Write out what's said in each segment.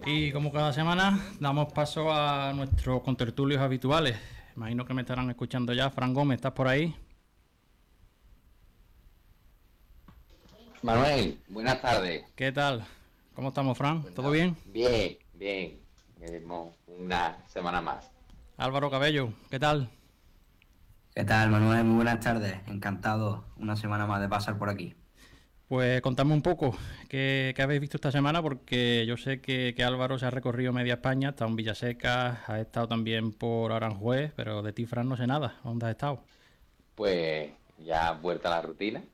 Y como cada semana damos paso a nuestros contertulios habituales. Imagino que me estarán escuchando ya. Fran Gómez, ¿estás por ahí? Manuel, buenas tardes. ¿Qué tal? ¿Cómo estamos, Fran? Pues ¿Todo nada, bien? bien, bien. Hemos una semana más. Álvaro Cabello, ¿qué tal? ¿Qué tal, Manuel? Muy buenas tardes. Encantado una semana más de pasar por aquí. Pues contadme un poco qué habéis visto esta semana, porque yo sé que Álvaro se ha recorrido media España, ha estado en Villaseca, ha estado también por Aranjuez, pero de ti, Fran, no sé nada. ¿Dónde has estado? Pues ya vuelta a la rutina.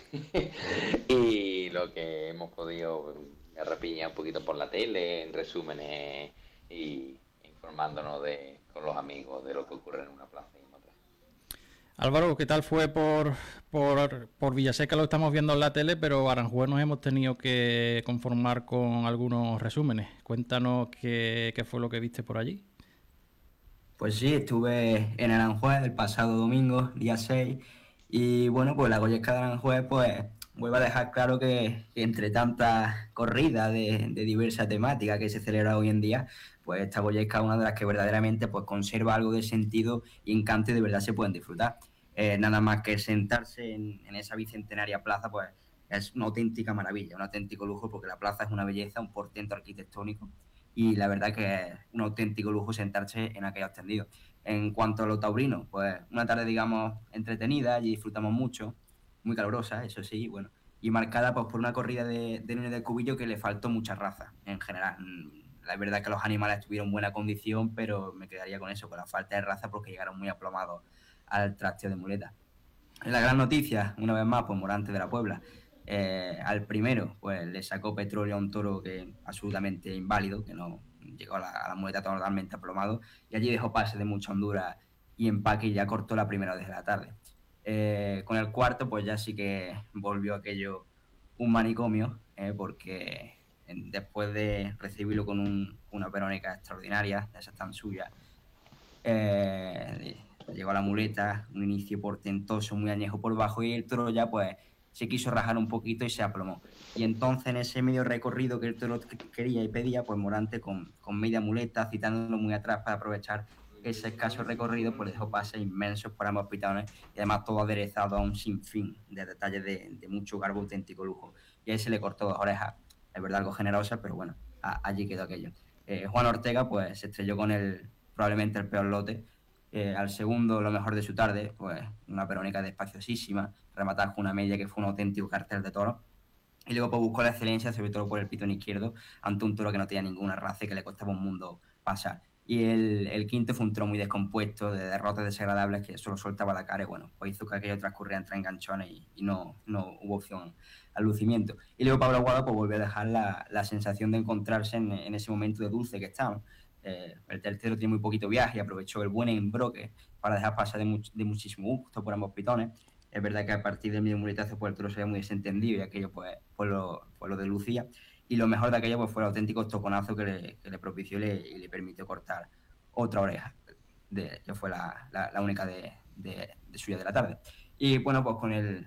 Y lo que hemos podido rapiñar un poquito por la tele, en resúmenes y informándonos con los amigos de lo que ocurre en una plaza y en otra. Álvaro, ¿qué tal fue por Villaseca? Lo estamos viendo en la tele, pero Aranjuez nos hemos tenido que conformar con algunos resúmenes. Cuéntanos qué fue lo que viste por allí. Pues sí, estuve en Aranjuez el pasado domingo, día 6, y bueno, pues la Goyesca de Aranjuez, pues vuelve a dejar claro que entre tantas corridas de diversa temática que se celebra hoy en día, pues esta Goyesca es una de las que verdaderamente pues conserva algo de sentido y encanto y de verdad se pueden disfrutar. Nada más que sentarse en esa bicentenaria plaza, pues es una auténtica maravilla, un auténtico lujo, porque la plaza es una belleza, un portento arquitectónico y la verdad que es un auténtico lujo sentarse en aquellos tendidos. En cuanto a lo taurino, pues una tarde, digamos, entretenida, y disfrutamos mucho, muy calurosa, eso sí, bueno, y marcada pues, por una corrida de Nene del Cubillo que le faltó mucha raza en general. La verdad es que los animales tuvieron buena condición, pero me quedaría con eso, con la falta de raza, porque llegaron muy aplomados al trasteo de muleta. La gran noticia, una vez más, pues Morante de la Puebla. Al primero, pues le sacó petróleo a un toro que absolutamente inválido, que no llegó a la muleta totalmente aplomado, y allí dejó pase de mucha hondura y empaque y ya cortó la primera desde la tarde. Con el cuarto, pues ya sí que volvió aquello un manicomio, porque después de recibirlo con una verónica extraordinaria, de esas tan suyas, llegó a la muleta, un inicio portentoso, muy añejo por bajo, y el toro ya pues se quiso rajar un poquito y se aplomó. Y entonces en ese medio recorrido que el toro quería y pedía, pues Morante con media muleta, citándolo muy atrás para aprovechar ese escaso recorrido, pues dejó pases inmensos por ambos pitones y además todo aderezado a un sinfín de detalles de mucho garbo, auténtico lujo. Y ahí se le cortó dos orejas, es verdad algo generosa, pero bueno, allí quedó aquello. Juan Ortega pues se estrelló con probablemente el peor lote. Al segundo, lo mejor de su tarde, pues una Verónica despaciosísima, rematar con una media que fue un auténtico cartel de toro. Y luego pues, buscó la excelencia, sobre todo por el pitón izquierdo, ante un toro que no tenía ninguna raza y que le costaba un mundo pasar. Y el quinto fue un toro muy descompuesto, de derrotas desagradables, que solo soltaba la cara y bueno, pues hizo que aquello transcurriera entre enganchones y no hubo opción al lucimiento. Y luego Pablo Aguado pues volvió a dejar la sensación de encontrarse en ese momento de dulce que estábamos. El tercero tiene muy poquito viaje y aprovechó el buen embroque para dejar pasar de muchísimo gusto por ambos pitones. Es verdad que a partir del medio muletazo pues, el toro se veía muy desentendido y aquello pues lo de Lucía. Y lo mejor de aquello pues, fue el auténtico estoconazo que le propició y le permitió cortar otra oreja, que fue la única de suya de la tarde. Y bueno, pues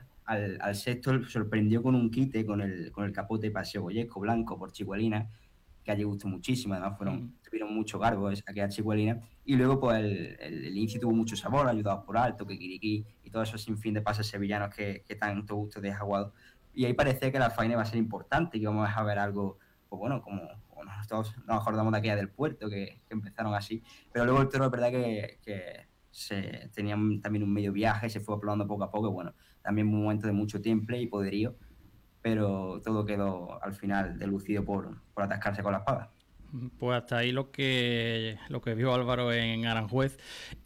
al sexto sorprendió con un quite con el capote paseo goyesco blanco por Chihuelina, que allí gustó muchísimo, además tuvieron mucho garbo aquella chihuelina, y luego pues el inicio tuvo mucho sabor, ayudado por Alto, que Kikiriki y todo eso sinfín de pases sevillanos que tanto gusto de Aguado, y ahí parecía que la faena iba a ser importante, que íbamos a ver algo, pues bueno, como nosotros nos acordamos de aquella del puerto, que empezaron así, pero luego el toro es verdad que tenían también un medio viaje, se fue aplomando poco a poco, bueno, también un momento de mucho temple y poderío, pero todo quedó al final delucido por atascarse con la espada. Pues hasta ahí lo que vio Álvaro en Aranjuez.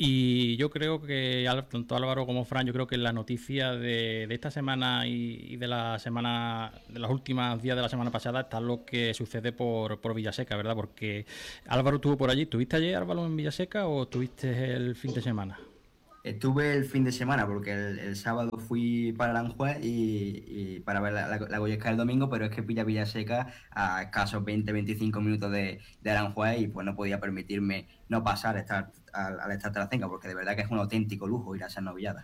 Y yo creo que tanto Álvaro como Fran, yo creo que la noticia de esta semana y de la semana, de los últimos días de la semana pasada, está lo que sucede por Villaseca, ¿verdad? Porque Álvaro estuvo por allí. ¿Tuviste ayer, Álvaro, en Villaseca o tuviste el fin de semana? Estuve el fin de semana porque el sábado fui para Aranjuez y para ver la Goyesca el domingo, pero es que pilla Villaseca a escasos 20-25 minutos de Aranjuez y pues no podía permitirme no pasar al estar Tracenca, porque de verdad que es un auténtico lujo ir a esas novilladas.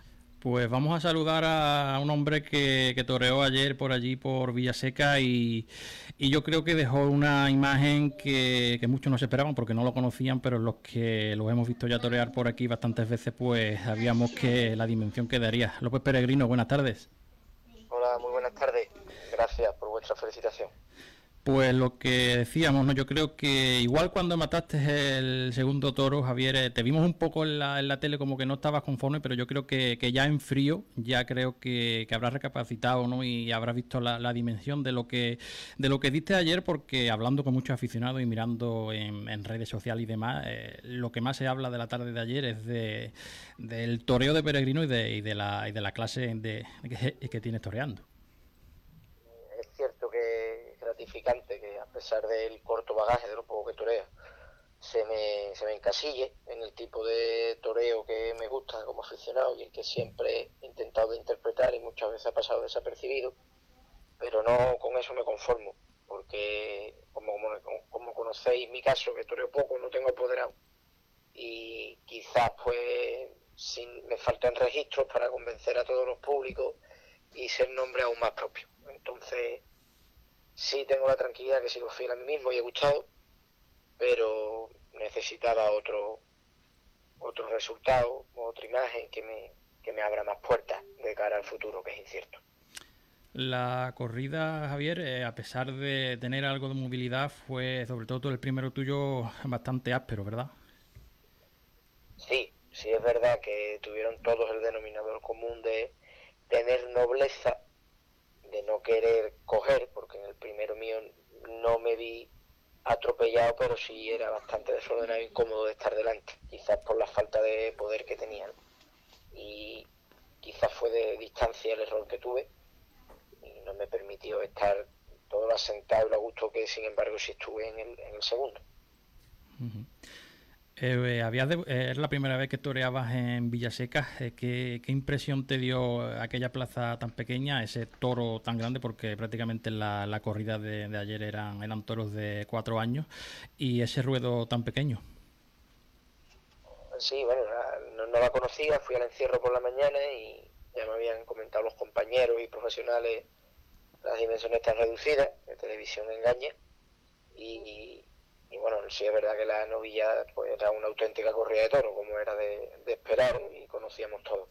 Pues vamos a saludar a un hombre que toreó ayer por allí, por Villaseca, y yo creo que dejó una imagen que muchos no se esperaban porque no lo conocían, pero los que lo hemos visto ya torear por aquí bastantes veces, pues sabíamos que la dimensión que daría. López Peregrino, buenas tardes. Hola, muy buenas tardes. Gracias por vuestra felicitación. Pues lo que decíamos, ¿no? Yo creo que igual cuando mataste el segundo toro, Javier, te vimos un poco en la tele como que no estabas conforme, pero yo creo que ya en frío, ya creo que habrás recapacitado, ¿no? Y habrás visto la dimensión de lo que diste ayer, porque hablando con muchos aficionados y mirando en redes sociales y demás, lo que más se habla de la tarde de ayer es del toreo de Peregrino y de la clase que tienes toreando. Es cierto que es gratificante que a pesar del corto bagaje, de lo poco que toreo, se me encasille en el tipo de toreo que me gusta como aficionado y el que siempre he intentado de interpretar y muchas veces ha pasado desapercibido, pero no con eso me conformo, porque como conocéis mi caso, que toreo poco, no tengo apoderado, y quizás pues me faltan registros para convencer a todos los públicos y ser nombre aún más propio. Entonces sí tengo la tranquilidad que sigo fiel a mí mismo y he gustado, pero necesitaba otro resultado, otra imagen que me abra más puertas de cara al futuro, que es incierto. La corrida, Javier, a pesar de tener algo de movilidad, fue sobre todo el primero tuyo bastante áspero, ¿verdad? Sí es verdad que tuvieron todos el denominador común de tener nobleza, de no querer coger, porque en el primero mío no me vi atropellado, pero sí era bastante desordenado e incómodo de estar delante, quizás por la falta de poder que tenían, y quizás fue de distancia el error que tuve y no me permitió estar todo asentado y lo a gusto que sin embargo sí estuve en el segundo. Uh-huh. Es la primera vez que toreabas en Villaseca. ¿Qué impresión te dio aquella plaza tan pequeña, ese toro tan grande? Porque prácticamente la corrida de ayer eran toros de 4 años, y ese ruedo tan pequeño. Sí, bueno, no la conocía, fui al encierro por la mañana y ya me habían comentado los compañeros y profesionales las dimensiones tan reducidas, de televisión engaña, y bueno, sí es verdad que la novilla pues era una auténtica corrida de toro, como era de esperar y conocíamos todos.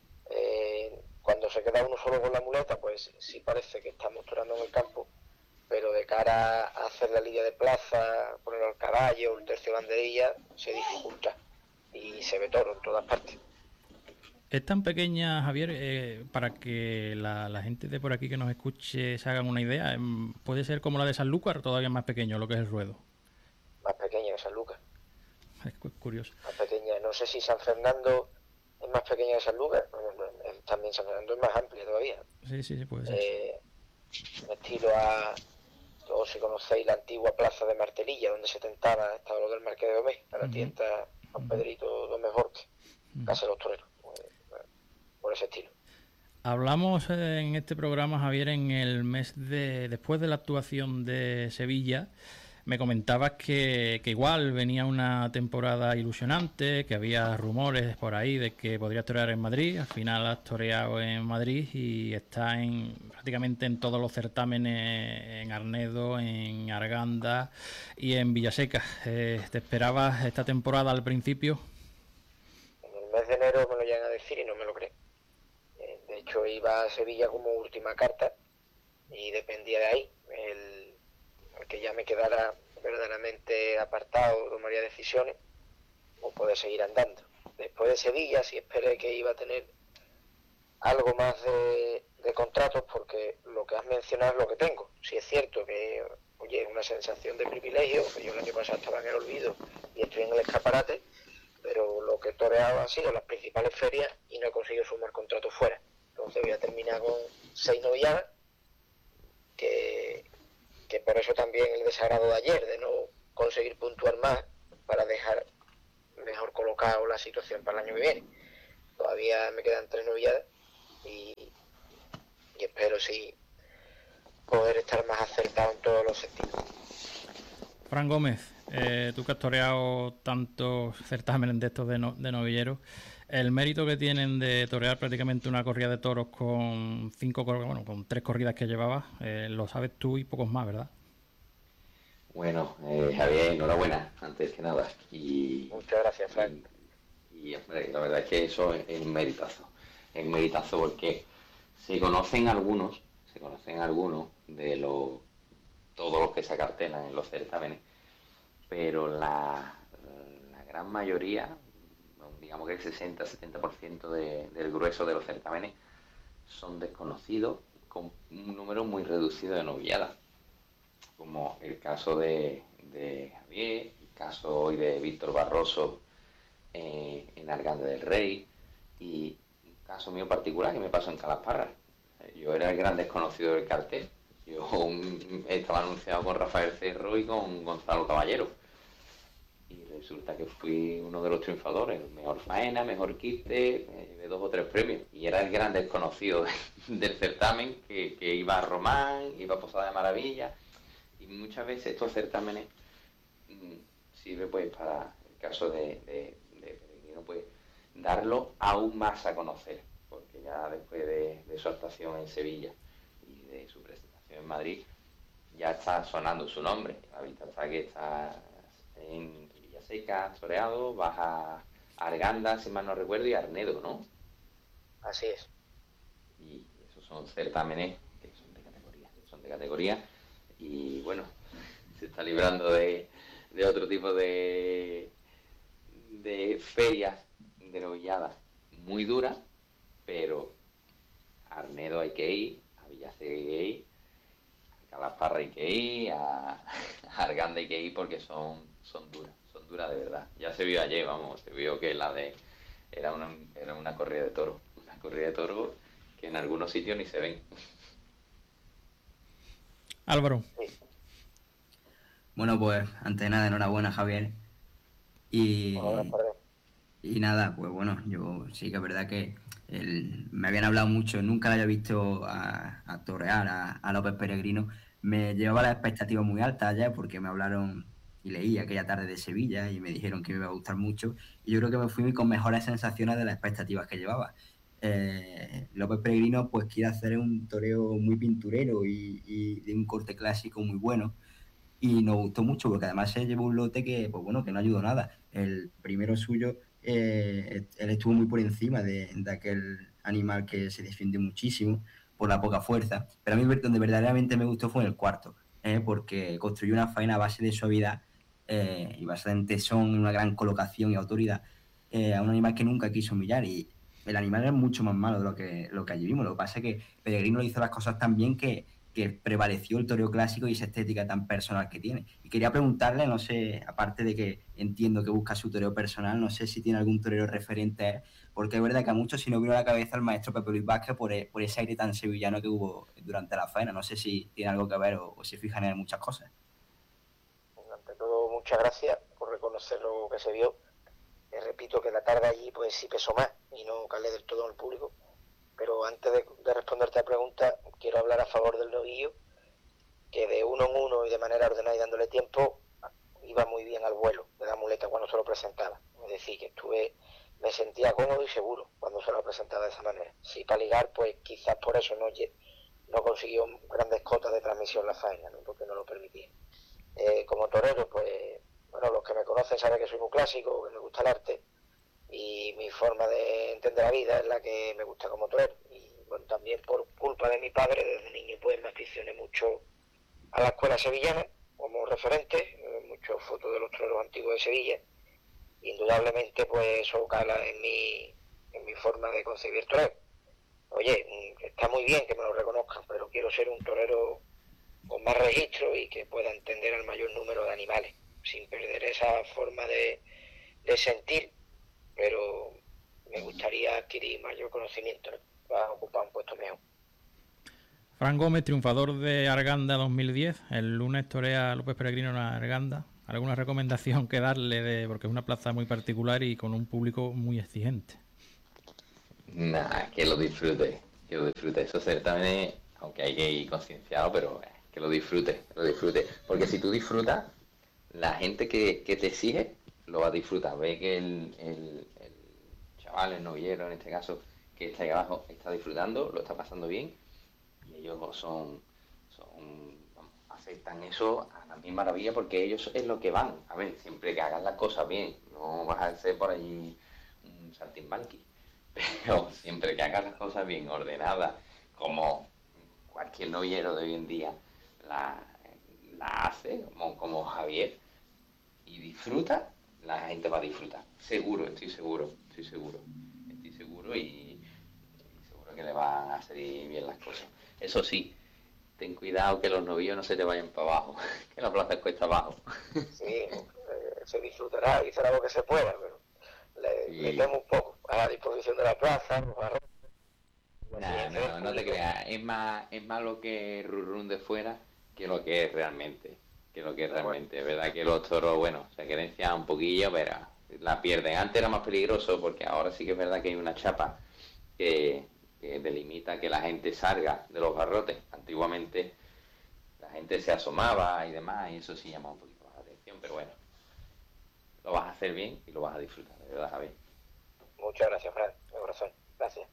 Cuando se queda uno solo con la muleta, pues sí parece que estamos torando en el campo, pero de cara a hacer la lidia de plaza, poner al caballo, el tercio banderilla, se dificulta y se ve toro en todas partes. Es tan pequeña, Javier, para que la gente de por aquí que nos escuche se hagan una idea. ¿Puede ser como la de Sanlúcar o todavía más pequeño lo que es el ruedo? Más pequeña que Sanlúcar. Es curioso. Más pequeña. No sé si San Fernando es más pequeña que Sanlúcar. También San Fernando es más amplia todavía. Sí, puede ser. Un estilo todos si conocéis la antigua plaza de Martelilla, donde se tentaba, estaba lo del Marqués de Domés, a la tienda San Pedrito Domés Borges, Casa de los Toreros, por ese estilo. Hablamos en este programa, Javier, en el mes después de la actuación de Sevilla. Me comentabas que igual venía una temporada ilusionante, que había rumores por ahí de que podrías torear en Madrid. Al final has toreado en Madrid y estás prácticamente en todos los certámenes, en Arnedo, en Arganda y en Villaseca. ¿Te esperabas esta temporada al principio? En el mes de enero me lo llegan a decir y no me lo creo. De hecho iba a Sevilla como última carta y dependía de ahí. El que ya me quedara verdaderamente apartado, tomaría decisiones o poder seguir andando. Después de Sevilla sí esperé que iba a tener algo más de contratos, porque lo que has mencionado es lo que tengo. Sí es cierto que, oye, es una sensación de privilegio, que yo el año pasado estaba en el olvido y estoy en el escaparate, pero lo que he toreado han sido las principales ferias y no he conseguido sumar contratos fuera. Entonces voy a terminar con 6 novilladas, que por eso también el desagrado de ayer, de no conseguir puntuar más para dejar mejor colocado la situación para el año que viene. Todavía me quedan 3 novilladas y espero sí poder estar más acertado en todos los sentidos. Fran Gómez, tú que has toreado tantos certámenes de estos de novilleros, el mérito que tienen de torear prácticamente una corrida de toros con con 3 corridas que llevabas, lo sabes tú y pocos más, ¿verdad? Bueno, Javier, enhorabuena, antes que nada. Muchas gracias, Frank. Hombre, la verdad es que eso es un meritazo. Es un meritazo porque se conocen algunos de todos los que se acartelan en los certámenes, pero la gran mayoría, digamos que el 60-70% del grueso de los certámenes son desconocidos con un número muy reducido de novilladas, como el caso de Javier, el caso hoy de Víctor Barroso en Arganda del Rey, y un caso mío particular que me pasó en Calasparra. Yo era el gran desconocido del cartel. Yo estaba anunciado con Rafael Cerro y con Gonzalo Caballero. Y resulta que fui uno de los triunfadores, mejor faena, mejor quiste, me llevé 2 o 3 premios. Y era el gran desconocido del certamen, que iba a Román, iba a Posada de Maravilla. Y muchas veces estos certámenes sirve pues para el caso de Peregrino, pues darlo aún más a conocer, porque ya después de su actuación en Sevilla y de su presentación en Madrid, ya está sonando su nombre. La vista está que está en Villaseca, toreado, baja a Arganda, si mal no recuerdo, y Arnedo, ¿no? Así es. Y esos son certámenes que son de categoría, y bueno, se está librando de otro tipo de ferias de novilladas muy duras, pero a Arnedo hay que ir, a Villaseca hay que ir, a Calasparra hay que ir, a Arganda hay que ir, porque son duras de verdad. Ya se vio ayer, se vio que era una corrida de toros, que en algunos sitios ni se ven. Álvaro. Bueno, pues antes de nada, enhorabuena, Javier. Y, Perdón. y nada, pues bueno, yo sí que es verdad que me habían hablado mucho, nunca la había visto a torear a López Peregrino. Me llevaba las expectativas muy altas ya, porque me hablaron y leí aquella tarde de Sevilla y me dijeron que me iba a gustar mucho. Y yo creo que me fui con mejores sensaciones de las expectativas que llevaba. López Peregrino pues quiere hacer un toreo muy pinturero y de un corte clásico muy bueno. Y nos gustó mucho porque además se llevó un lote que, pues bueno, que no ayudó nada. El primero suyo, él estuvo muy por encima de aquel animal que se defiende muchísimo por la poca fuerza. Pero a mí donde verdaderamente me gustó fue en el cuarto, porque construyó una faena a base de suavidad y basada en tesón, en una gran colocación y autoridad, a un animal que nunca quiso humillar. Y el animal era mucho más malo de lo que allí vimos. Lo que pasa es que Peregrino hizo las cosas tan bien que prevaleció el toreo clásico y esa estética tan personal que tiene. Y quería preguntarle, no sé, aparte de que entiendo que busca su toreo personal, no sé si tiene algún torero referente, porque es verdad que a muchos se nos vino a la cabeza el maestro Pepe Luis Vázquez por ese aire tan sevillano que hubo durante la faena. No sé si tiene algo que ver o se fijan en muchas cosas. Ante todo, muchas gracias por reconocer lo que se vio. Repito que la tarde allí pues sí pesó más y no calé del todo en el público. Pero antes de responderte a la pregunta, quiero hablar a favor del novillo, que de uno en uno y de manera ordenada y dándole tiempo, iba muy bien al vuelo de la muleta cuando se lo presentaba. Es decir, que me sentía cómodo y seguro cuando se lo presentaba de esa manera. Si para ligar, pues quizás por eso no consiguió grandes cotas de transmisión la faena, ¿no? Porque no lo permitía. Como torero, pues, bueno, los que me conocen saben que soy muy clásico, que me gusta el arte, y mi forma de entender la vida es la que me gusta como torero. Y bueno, también por culpa de mi padre, desde niño pues me aficioné mucho a la escuela sevillana como referente, muchas fotos de los toreros antiguos de Sevilla. Indudablemente pues eso cala en mi forma de concebir torero. Oye, está muy bien que me lo reconozcan, pero quiero ser un torero con más registro y que pueda entender al mayor número de animales, sin perder esa forma de sentir, pero me gustaría adquirir mayor conocimiento, ¿no? Para ocupar un puesto mejor. Fran Gómez, triunfador de Arganda 2010. El lunes torea López Peregrino en Arganda. ¿Alguna recomendación que darle? Porque es una plaza muy particular y con un público muy exigente. Nada, que lo disfrute. Esos certámenes, aunque hay que ir concienciado, pero que lo disfrute. Porque si tú disfrutas, la gente que te exige lo va a disfrutar. Ve que el chaval, el novillero en este caso, que está ahí abajo, está disfrutando, lo está pasando bien, y ellos vamos, aceptan eso a la misma maravilla porque ellos es lo que van. A ver, siempre que hagan las cosas bien, no vas a ser por allí un saltimbanqui, pero siempre que hagas las cosas bien, ordenadas, como cualquier novillero de hoy en día la, la hace, como Javier, y disfruta, la gente va a disfrutar. Seguro, estoy seguro. Estoy seguro y seguro que le van a salir bien las cosas. Eso sí, ten cuidado que los novillos no se te vayan para abajo, que la plaza cuesta abajo. Sí, se disfrutará y será lo que se pueda, pero le temo un poco a la disposición de la plaza, los barrotes. No te creas, es más lo que es run de fuera que lo que es realmente. Es verdad que los toros, bueno, se querencian un poquillo, pero la pierden. Antes era más peligroso porque ahora sí que es verdad que hay una chapa que delimita que la gente salga de los barrotes. Antiguamente la gente se asomaba y demás, y eso sí llama un poquito más la atención, pero bueno, lo vas a hacer bien y lo vas a disfrutar, de verdad, Javier. Muchas gracias, Fran, de corazón. Gracias.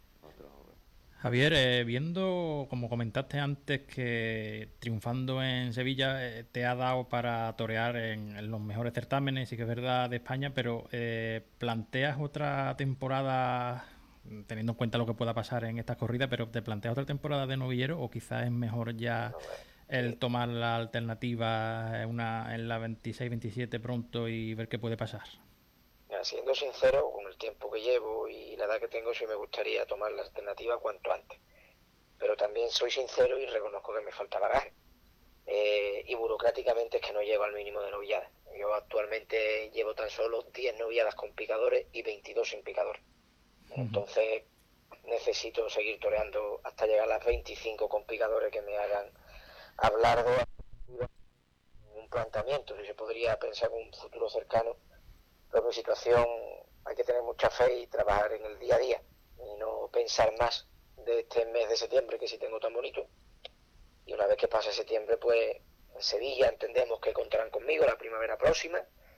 Javier, viendo, como comentaste antes, que triunfando en Sevilla te ha dado para torear en los mejores certámenes, sí que es verdad, de España, pero ¿planteas otra temporada, teniendo en cuenta lo que pueda pasar en estas corridas, pero te planteas otra temporada de novillero o quizás es mejor ya el tomar la alternativa en la 26-27 pronto y ver qué puede pasar? Siendo sincero, con el tiempo que llevo y la edad que tengo, sí me gustaría tomar la alternativa cuanto antes. Pero también soy sincero y reconozco que me falta bagaje. Y burocráticamente es que no llego al mínimo de novilladas. Yo actualmente llevo tan solo 10 novilladas con picadores y 22 sin picadores. Entonces necesito seguir toreando hasta llegar a las 25 con picadores que me hagan hablar de un planteamiento. Si se podría pensar en un futuro cercano. Pero mi situación hay que tener mucha fe y trabajar en el día a día y no pensar más de este mes de septiembre que sí tengo tan bonito. Y una vez que pase septiembre, pues en Sevilla entendemos que contarán conmigo la primavera próxima,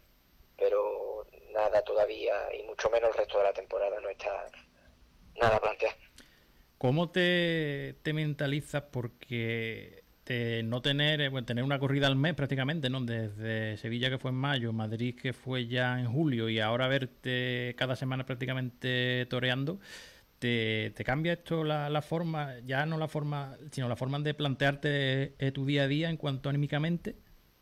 pero nada todavía y mucho menos el resto de la temporada no está nada planteado. ¿Cómo te mentalizas? Porque no tener, tener una corrida al mes prácticamente, ¿no? Desde Sevilla, que fue en mayo, Madrid, que fue ya en julio, y ahora verte cada semana prácticamente toreando, ¿te cambia esto la forma, ya no la forma, sino la forma de plantearte tu día a día en cuanto anímicamente?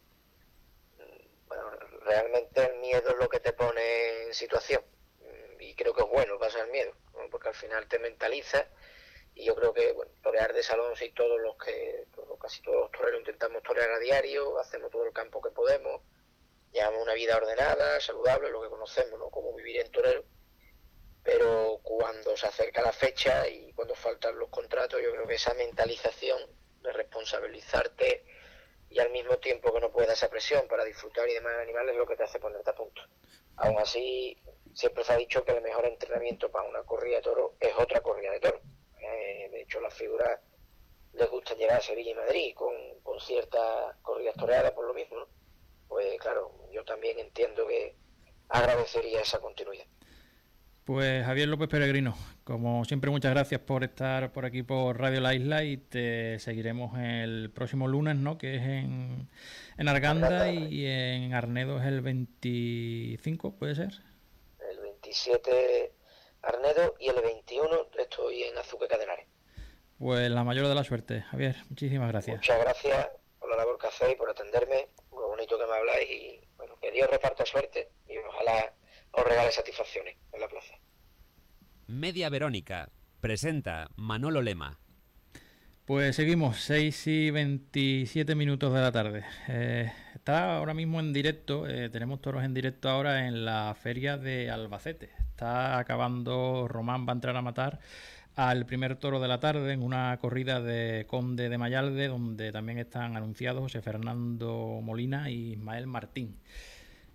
Bueno, realmente el miedo es lo que te pone en situación y creo que es bueno pasar el miedo, ¿no? Porque al final te mentalizas. Y yo creo que, bueno, torear de salón, sí, casi todos los toreros intentamos torear a diario, hacemos todo el campo que podemos, llevamos una vida ordenada, saludable, lo que conocemos, ¿no? Como vivir en torero. Pero cuando se acerca la fecha y cuando faltan los contratos, yo creo que esa mentalización de responsabilizarte y al mismo tiempo que no puedes dar esa presión para disfrutar y demás animales es lo que te hace ponerte a punto. Aún así, siempre se ha dicho que el mejor entrenamiento para una corrida de toro es otra corrida de toro. De hecho, las figuras les gusta llegar a Sevilla y Madrid con ciertas corridas toreadas por lo mismo, ¿no? Pues claro, yo también entiendo que agradecería esa continuidad. Pues Javier López Peregrino, como siempre, muchas gracias por estar por aquí por Radio La Isla y te seguiremos el próximo lunes, ¿no? Que es en Arganda y en Arnedo es el 25, ¿puede ser? El 27 Arnedo y el 21 estoy en Azuque Cadenares. Pues la mayor de la suerte, Javier. Muchísimas gracias. Muchas gracias por la labor que hacéis, por atenderme, lo bonito que me habláis y bueno, que Dios reparta suerte y ojalá os regale satisfacciones en la plaza. Media Verónica presenta Manolo Lema. Pues seguimos, 6 y 27 minutos de la tarde. Está ahora mismo en directo, tenemos toros en directo ahora en la feria de Albacete. Está acabando, Román va a entrar a matar al primer toro de la tarde en una corrida de Conde de Mayalde, donde también están anunciados José Fernando Molina y Ismael Martín.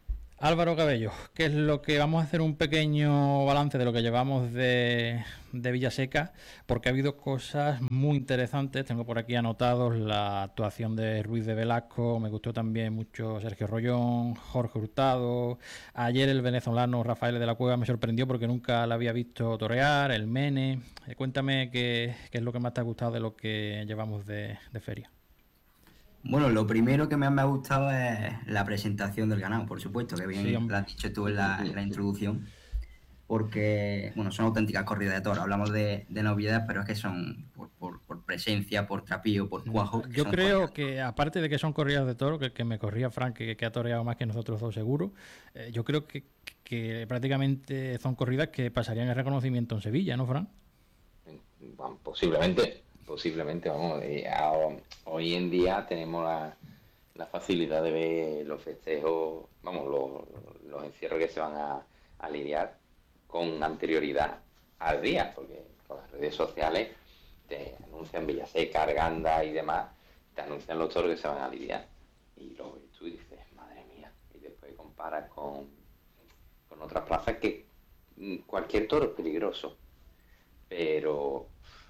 Álvaro Cabello, ¿qué es lo que vamos a hacer un pequeño balance de lo que llevamos de Villaseca? Porque ha habido cosas muy interesantes. Tengo por aquí anotados la actuación de Ruiz de Velasco, me gustó también mucho Sergio Rollón, Jorge Hurtado. Ayer el venezolano Rafael de la Cueva me sorprendió porque nunca la había visto torear, el Mene. Cuéntame qué es lo que más te ha gustado de lo que llevamos de feria. Bueno, lo primero que me ha gustado es la presentación del ganado, por supuesto, que bien Sí, lo has dicho tú en la introducción, porque bueno, son auténticas corridas de toros. Hablamos de novedades, pero es que son por presencia, por trapío, por cuajo. Yo creo que, aparte de que son corridas de toro, que me corría Frank, que ha toreado más que nosotros dos seguro, yo creo que prácticamente son corridas que pasarían el reconocimiento en Sevilla, ¿no, Frank? Bueno, posiblemente, vamos. Hoy en día tenemos la facilidad de ver los festejos, vamos, los encierros que se van a lidiar con anterioridad al día, porque con las redes sociales te anuncian Villaseca, Arganda y demás, te anuncian los toros que se van a lidiar. Y lo ves tú y dices, madre mía, y después comparas con otras plazas que cualquier toro es peligroso, pero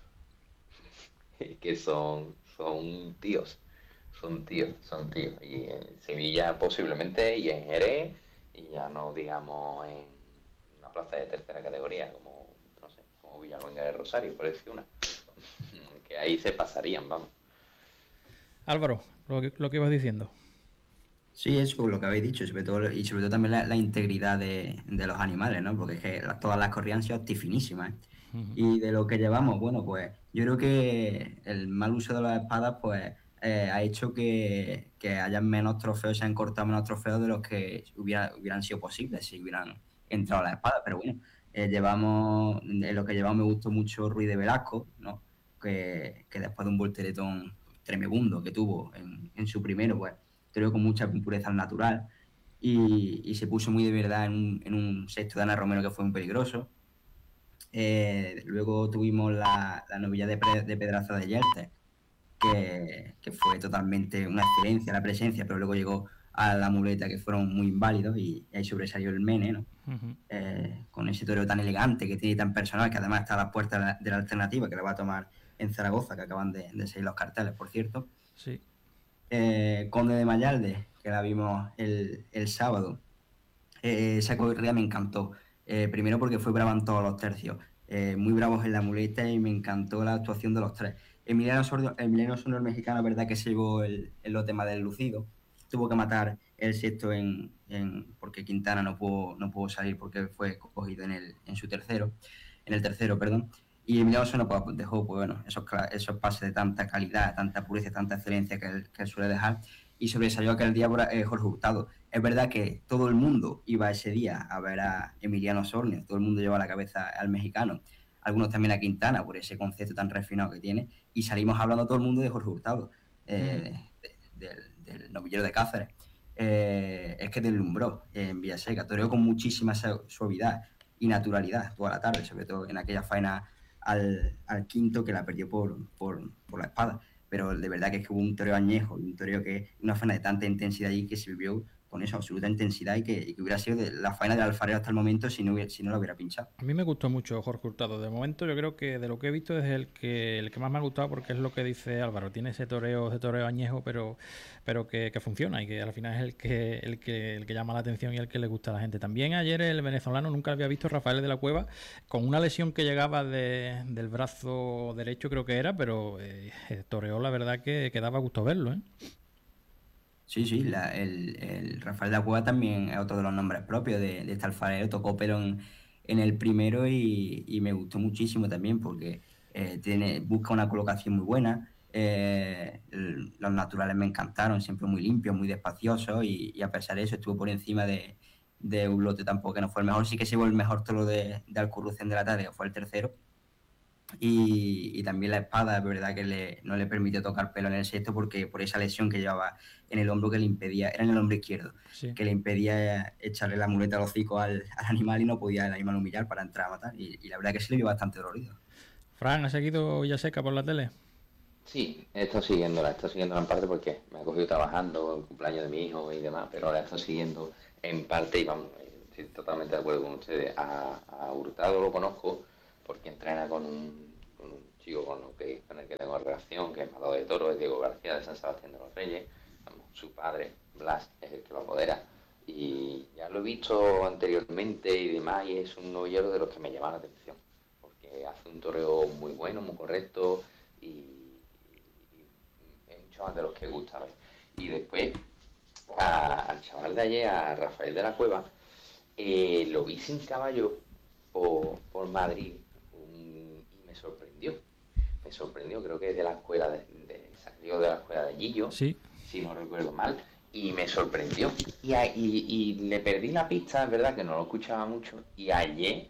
que son tíos, son tíos. Y en Sevilla posiblemente, y en Jerez, y ya no digamos en una plaza de tercera categoría como, no sé, como Villaluenga de Rosario, por decir una, que ahí se pasarían, vamos. Álvaro, lo que ibas diciendo. Sí, eso lo que habéis dicho, sobre todo también la integridad de los animales, ¿no? Porque es que todas las corridas han sido finísimas, ¿eh? Y de lo que llevamos, bueno, pues yo creo que el mal uso de las espadas, pues ha hecho que hayan menos trofeos, se han cortado menos trofeos de los que hubieran sido posibles si hubieran entrado las espadas. Pero bueno, en lo que llevamos me gustó mucho Ruiz de Velasco, ¿no? Que después de un volteretón tremebundo que tuvo en su primero, pues creo con mucha pureza al natural y se puso muy de verdad en un sexto de Ana Romero que fue muy peligroso. Luego tuvimos la novilla de Pedraza de Yeltes, que fue totalmente una excelencia la presencia, pero luego llegó a la muleta que fueron muy inválidos y ahí sobresalió el Mene, ¿no? Con ese toreo tan elegante que tiene tan personal, que además está a la puerta de la alternativa que le va a tomar en Zaragoza, que acaban de salir los carteles, por cierto. Sí. Conde de Mayalde, que la vimos el sábado. Esa corrida me encantó. Primero porque fue brava en todos los tercios. Muy bravos en la muleta y me encantó la actuación de los tres. Emiliano Sonor, el mexicano, verdad que se llevó el lote más del lucido. Tuvo que matar el sexto porque Quintana no pudo salir porque fue cogido en el tercero, perdón. Y Emiliano Sonor pues, dejó pues, bueno, esos pases de tanta calidad, tanta pureza, tanta excelencia que él suele dejar. Y sobresalió aquel día Jorge Hurtado. Es verdad que todo el mundo iba ese día a ver a Emiliano Osornio, todo el mundo llevaba la cabeza al mexicano, algunos también a Quintana por ese concepto tan refinado que tiene, y salimos hablando todo el mundo de Jorge Hurtado, del novillero de Cáceres. Es que deslumbró en Villaseca, toreó con muchísima suavidad y naturalidad toda la tarde, sobre todo en aquella faena al quinto que la perdió por la espada. Pero de verdad que es que hubo un toreo añejo, un toreo una faena de tanta intensidad y que se vivió con esa absoluta intensidad y que hubiera sido la faena del alfarero hasta el momento si no lo hubiera pinchado. A mí me gustó mucho Jorge Hurtado. De momento yo creo que de lo que he visto es el que más me ha gustado porque es lo que dice Álvaro. Tiene ese toreo añejo, pero que funciona y que al final es el que llama la atención y el que le gusta a la gente. También ayer el venezolano, nunca había visto, Rafael de la Cueva, con una lesión que llegaba del brazo derecho creo que era, pero toreó la verdad que daba gusto verlo, ¿eh? Sí, el Rafael de la Cueva también es otro de los nombres propios de este alfarero. Tocó pelo en el primero y me gustó muchísimo también porque busca una colocación muy buena. Los naturales me encantaron, siempre muy limpios, muy despaciosos y a pesar de eso estuvo por encima de un lote tampoco que no fue el mejor. Sí que se llevó el mejor toro de Alcurrucén de la tarde, que fue el tercero. Y también la espada, es verdad que no le permitió tocar pelo en el sexto porque por esa lesión que llevaba en el hombro que le impedía, era en el hombro izquierdo, sí, que le impedía echarle la muleta al hocico al animal y no podía el animal humillar para entrar a matar. Y la verdad que se le vio bastante dolorido. Fran, ¿ha seguido Villaseca por la tele? Sí, he estado siguiéndola en parte porque me ha cogido trabajando el cumpleaños de mi hijo y demás, pero la he estado siguiendo en parte y vamos, estoy totalmente de acuerdo con ustedes. A Hurtado lo conozco porque entrena con un chico con el que tengo relación, que es Matador de Toro, es Diego García de San Sebastián de los Reyes. Vamos, su padre, Blas, es el que lo apodera. Y ya lo he visto anteriormente y demás, y es un novillero de los que me llama la atención, porque hace un toreo muy bueno, muy correcto y es un chaval de los que gusta ver. Y después al chaval de ayer, a Rafael de la Cueva, lo vi sin caballo por Madrid y me sorprendió. Me sorprendió, creo que es de la escuela salió de la escuela de Gillo, Sí. si no recuerdo mal, y me sorprendió. Y le perdí la pista, es verdad que no lo escuchaba mucho, y ayer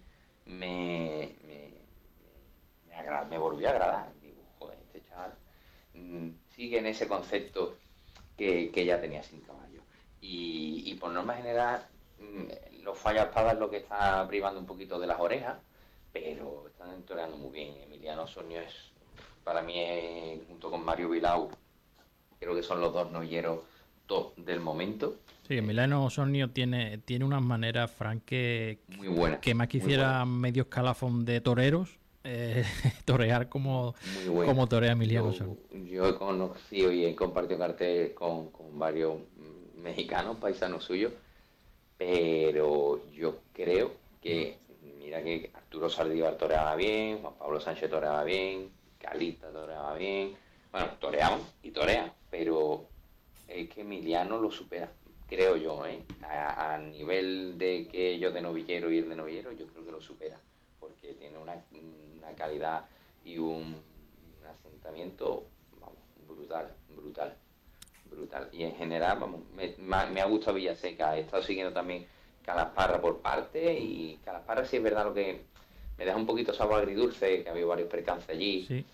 me volvió a agradar. Digo, joder, este chaval sigue en ese concepto que ya tenía sin caballo. Y por norma general, los fallaespadas es lo que está privando un poquito de las orejas, pero están toreando muy bien. Emiliano Osornio para mí, junto con Mario Vilau, creo que son los dos novilleros top del momento. Sí, Emiliano Osornio tiene unas maneras, Frank, Muy buenas. que más quisiera medio escalafón de toreros, torear como torea Emiliano Osornio. Yo he conocido y he compartido cartel con varios mexicanos, paisanos suyos, pero yo creo que, mira que Arturo Saldívar toreaba bien, Juan Pablo Sánchez toreaba bien, Calita toreaba bien, bueno, toreaban y torean, pero es que Emiliano lo supera, creo yo, a nivel de que yo de novillero y el de novillero, yo creo que lo supera, porque tiene una calidad y un asentamiento, vamos, brutal. Y en general, vamos, me ha gustado Villaseca. He estado siguiendo también Calasparra por parte, y Calasparra sí es verdad lo que me deja un poquito sabor agridulce, que ha habido varios percances allí. Sí.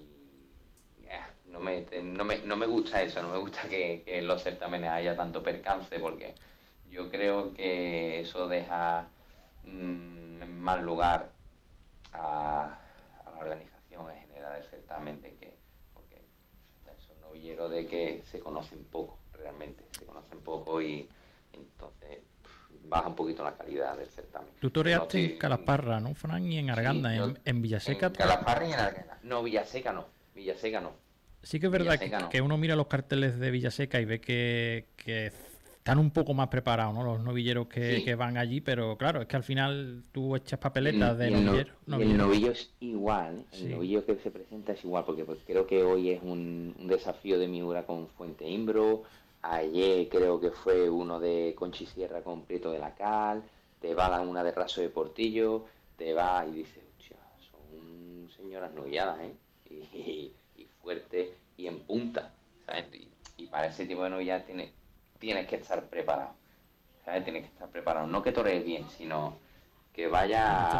Y no me gusta eso, no me gusta que en los certámenes haya tanto percance, porque yo creo que eso deja en mal lugar a la organización en general del certamen, porque son novilleros de que se conocen poco, realmente, y entonces baja un poquito la calidad del certamen. Tú toreaste en Calasparra, ¿no, Fran? Y en Arganda, Sí, en Villaseca. En Calasparra y en Arganda. No, Villaseca no. Sí que es verdad que uno mira los carteles de Villaseca y ve que están un poco más preparados, ¿no? Los novilleros que van allí, pero claro, es que al final tú echas papeletas de novillero. El novillo es igual, ¿eh? El novillo que se presenta es igual, porque pues, creo que hoy es un desafío de Miura con Fuente Imbro, ayer creo que fue uno de Conchi Sierra con Prieto de la Cal, te va a dar una de Raso de Portillo, te va y dices, hostia, son señoras novilladas, ¿eh? Y fuerte y en punta, ¿sabes? Y para ese tipo de novillada tienes que estar preparado, ¿sabes? Tienes que estar preparado, no que torees bien, sino que vaya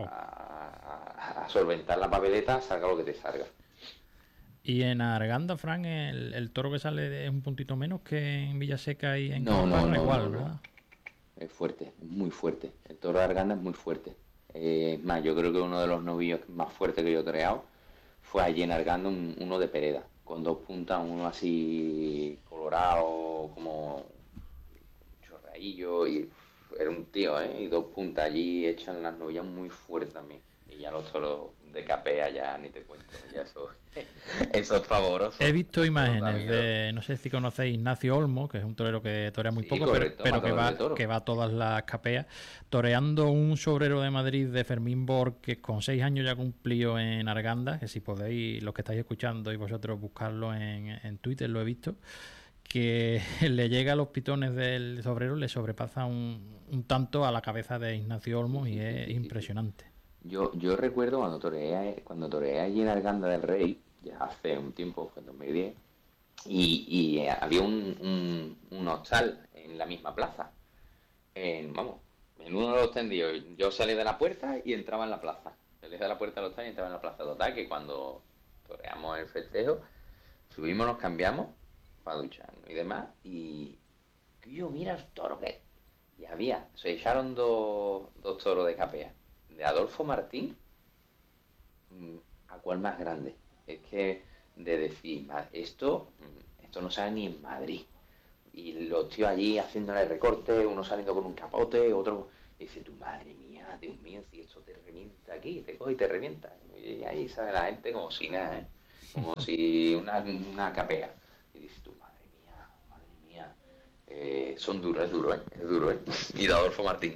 a solventar la papeleta, salga lo que te salga. Y en Arganda, Fran, el toro que sale es un puntito menos que en Villaseca y en No, Calasparra, igual, no. ¿verdad? Es fuerte, es muy fuerte. El toro de Arganda es muy fuerte. Es más, yo creo que uno de los novillos más fuertes que yo he toreado fue allí en Arganda, uno de Pereda, con dos puntas, uno así colorado, como chorraillo, y era un tío, y dos puntas allí echan las novillas muy fuertes también. Y ya los toros de capea ya ni te cuento, ya eso es favoroso. He visto imágenes de, no sé si conocéis Ignacio Olmo, que es un torero que torea muy poco, correcto, pero que va a todas las capeas, toreando un sobrero de Madrid de Fermín Bor, que con 6 años ya cumplió en Arganda, que si podéis, los que estáis escuchando y vosotros buscarlo en Twitter, lo he visto, que le llega a los pitones del sobrero, le sobrepasa un tanto a la cabeza de Ignacio Olmo y es impresionante. Yo recuerdo cuando toreé allí en Arganda del Rey, ya hace un tiempo, fue en 2010, y había un hostal en la misma plaza. En uno de los tendidos, yo salí de la puerta y entraba en la plaza. Salí de la puerta del hostal y entraba en la plaza. Total, que cuando toreamos el festejo, subimos, nos cambiamos para ducharnos y demás, y yo, mira el toro que... Y se echaron dos toros de capea. De Adolfo Martín, ¿a cuál más grande? Es que de decir, esto no sale ni en Madrid. Y los tíos allí haciéndole recortes, uno saliendo con un capote, otro... Y dice, tu madre mía, Dios mío, si esto te revienta aquí, te coge y te revienta. Y ahí sale la gente como si nada, ¿eh? Como si una capea. Y dice, tu madre mía. Son duros, es duro, ¿eh? Y de Adolfo Martín.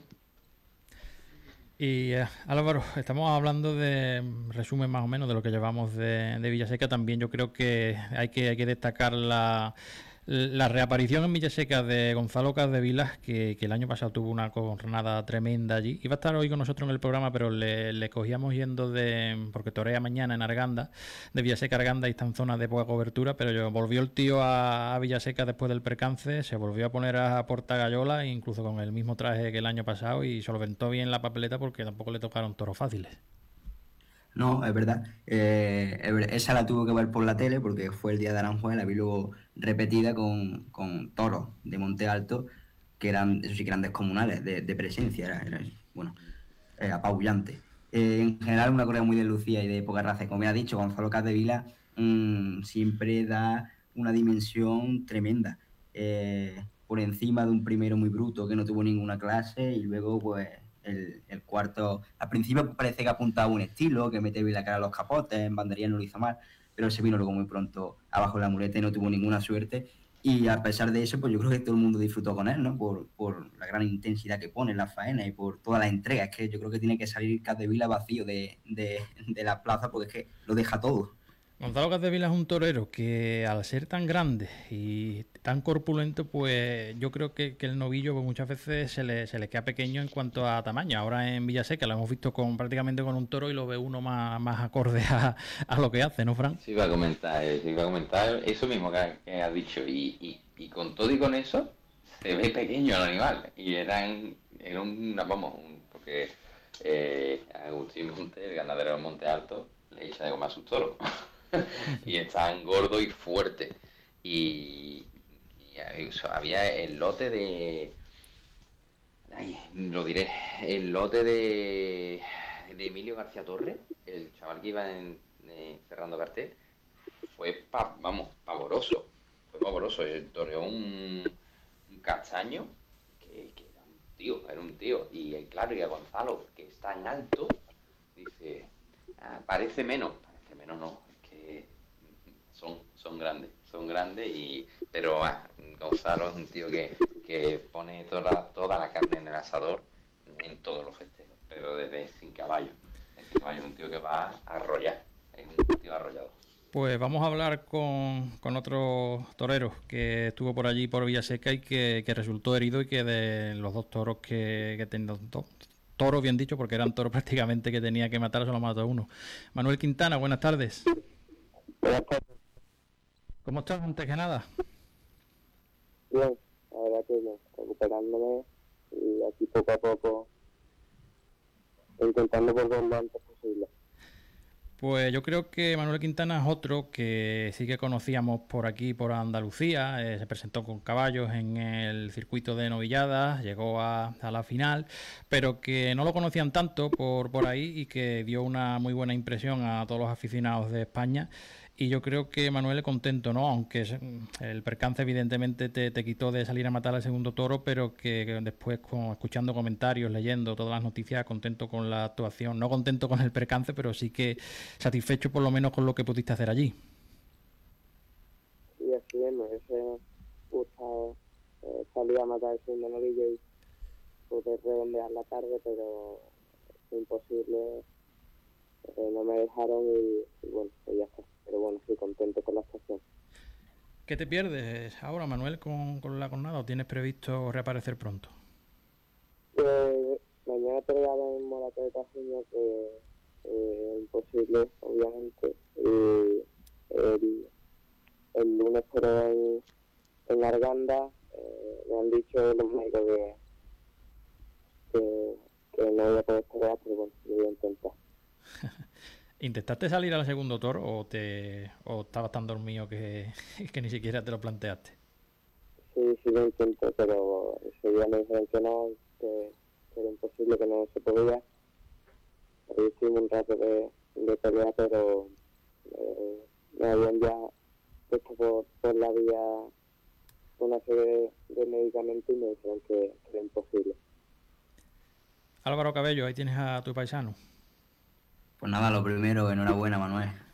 Y Álvaro, estamos hablando de resumen más o menos de lo que llevamos de Villaseca. También yo creo que hay que destacar la reaparición en Villaseca de Gonzalo Capdevilas, que el año pasado tuvo una jornada tremenda allí. Iba a estar hoy con nosotros en el programa, pero le cogíamos yendo porque torea mañana en Arganda, de Villaseca a Arganda, y está en zona de poca cobertura, pero volvió el tío a Villaseca después del percance, se volvió a poner a Portagayola, incluso con el mismo traje que el año pasado, y solventó bien la papeleta porque tampoco le tocaron toros fáciles. No, es verdad. Esa la tuve que ver por la tele porque fue el día de Aranjuez, la vi luego repetida con toros de Monte Alto, que eran, eso sí, que eran descomunales de presencia, bueno, apabullante. En general, una correa muy de Lucía y de poca raza. Como me ha dicho, Gonzalo Capdevila siempre da una dimensión tremenda. Por encima de un primero muy bruto que no tuvo ninguna clase, y luego, pues, el cuarto, al principio parece que apuntaba un estilo, que mete bien la cara a los capotes, en bandería no lo hizo mal, pero se vino luego muy pronto abajo de la muleta y no tuvo ninguna suerte. Y a pesar de eso, pues yo creo que todo el mundo disfrutó con él, ¿no? Por la gran intensidad que pone en la faena y por toda la entrega. Es que yo creo que tiene que salir Capdevila vacío de la plaza, porque es que lo deja todo. Gonzalo Capdevila es un torero que, al ser tan grande y tan corpulento, pues yo creo que el novillo, pues, muchas veces se le queda pequeño en cuanto a tamaño. Ahora en Villaseca lo hemos visto prácticamente con un toro y lo ve uno más acorde a lo que hace, ¿no, Fran? Sí, iba a comentar eso mismo que has dicho. Y con todo y con eso, se ve pequeño el animal. Y porque Agustín Monte, el ganadero del Monte Alto, le echa de goma a sus toros. Y estaban gordos y fuertes. Y había el lote de... lo diré. El lote de Emilio García Torres, el chaval que iba cerrando cartel, fue pavoroso. Fue pavoroso. Toreó un castaño que era un tío. Y claro, y a Gonzalo, que es tan alto, dice, parece menos no, es que son grandes, pero Gonzalo es un tío que pone toda la carne en el asador en todos los festejos, pero desde sin caballo. Es un tío que va a arrollar, es un tío arrollado. Pues vamos a hablar con otro torero que estuvo por allí, por Villaseca, y que resultó herido, y que de los dos toros que tenía, toros bien dicho, porque eran toros prácticamente que tenía que matar, solo mató uno. Manuel Quintana, buenas tardes. Buenas tardes. ¿Cómo estás, antes que nada? Bien, la verdad que bien, recuperándome y aquí poco a poco intentando volver lo antes posible. Pues yo creo que Manuel Quintana es otro que sí que conocíamos por aquí, por Andalucía. Se presentó con caballos en el circuito de novilladas, llegó a la final, pero que no lo conocían tanto por ahí, y que dio una muy buena impresión a todos los aficionados de España. Y yo creo que Manuel es contento, ¿no? Aunque el percance evidentemente te quitó de salir a matar al segundo toro, pero que después, escuchando comentarios, leyendo todas las noticias, contento con la actuación. No contento con el percance, pero sí que satisfecho por lo menos con lo que pudiste hacer allí. Sí, así es, me hubiese gustado salir a matar el segundo novillo y poder redondear la tarde, pero es imposible. No me dejaron y bueno, pues ya está. Pero bueno, estoy contento con la actuación. ¿Qué te pierdes ahora, Manuel, con la jornada, o tienes previsto reaparecer pronto? Mañana peleaba en Morato de Tajuña, que es imposible, obviamente. Y el lunes pero en Arganda me han dicho los médicos que no voy a poder pelear, pero bueno, lo voy a intentar. ¿Intentaste salir al segundo toro o estabas tan dormido que ni siquiera te lo planteaste? Sí, lo intenté, pero ese día me dijeron que no, que era imposible, que no se podía. Ahí estuvimos un rato de pelea, pero me habían ya puesto por la vía una serie de medicamentos y me dijeron que era imposible. Álvaro Cabello, ahí tienes a tu paisano. Pues nada, lo primero, enhorabuena, Manuel.